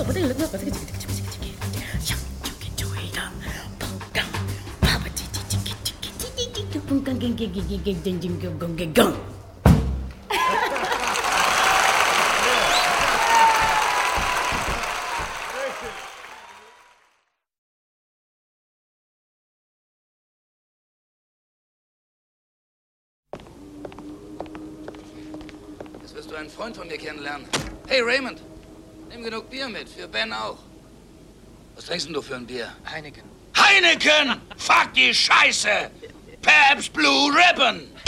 Jetzt wirst du einen Freund von mir kennenlernen. Hey, Raymond, nimm genug Bier mit, für Ben auch. Was trinkst denn du für ein Bier? Heineken. Heineken! Fuck die Scheiße! Pabst Blue Ribbon!